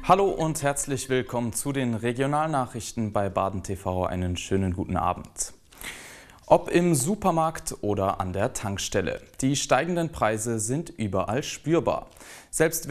Hallo und herzlich willkommen zu den Regionalnachrichten bei Baden TV. Einen schönen guten Abend. Ob im Supermarkt oder an der Tankstelle, die steigenden Preise sind überall spürbar. Selbst